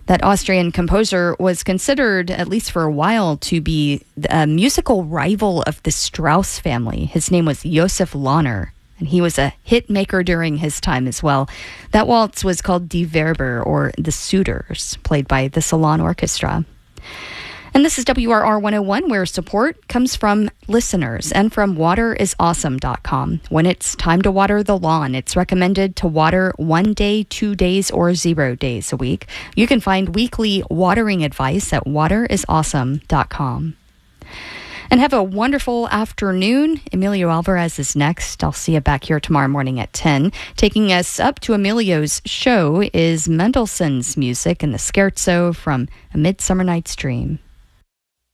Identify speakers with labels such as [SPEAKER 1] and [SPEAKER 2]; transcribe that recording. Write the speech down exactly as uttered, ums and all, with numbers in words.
[SPEAKER 1] That Austrian composer was considered, at least for a while, to be a musical rival of the Strauss family. His name was Josef Lahner, and he was a hit maker during his time as well. That waltz was called Die Werber, or The Suitors, played by the Salon Orchestra. And this is W R R one oh one, where support comes from listeners and from water is awesome dot com. When it's time to water the lawn, it's recommended to water one day, two days, or zero days a week. You can find weekly watering advice at water is awesome dot com. And have a wonderful afternoon. Emilio Alvarez is next. I'll see you back here tomorrow morning at ten. Taking us up to Emilio's show is Mendelssohn's music and the scherzo from A Midsummer Night's Dream.